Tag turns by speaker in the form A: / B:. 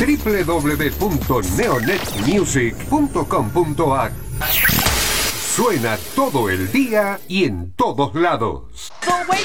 A: www.neonetmusic.com.ar. Suena todo el día y en todos lados.